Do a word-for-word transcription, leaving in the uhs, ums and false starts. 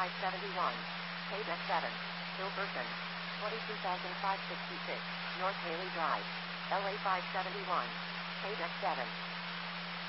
five seventy-one. Paydeck seven. Hilberton. twenty-two thousand five hundred sixty-six. North Haley Drive. L A five seventy-one. Paydeck seven.